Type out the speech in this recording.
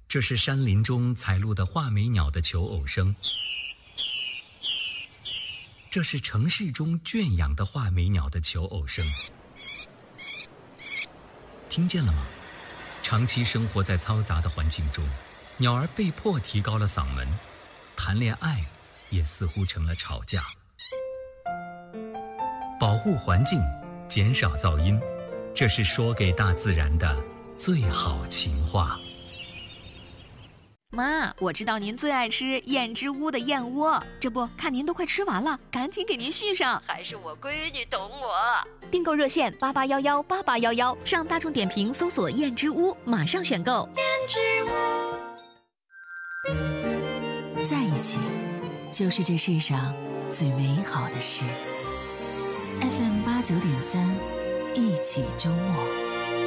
这是山林中采录的画眉鸟的求偶声，这是城市中圈养的画眉鸟的求偶声。听见了吗？长期生活在嘈杂的环境中，鸟儿被迫提高了嗓门，谈恋爱也似乎成了吵架。保护环境，减少噪音，这是说给大自然的最好情话。 妈，我知道您最爱吃燕之屋的燕窝，这不看您都快吃完了，赶紧给您续上。 还是我闺女懂我。 订购热线88118811，上大众点评搜索燕之屋，马上选购。 燕之屋，在一起，就是这世上最美好的事。FM 89.3，一起周末。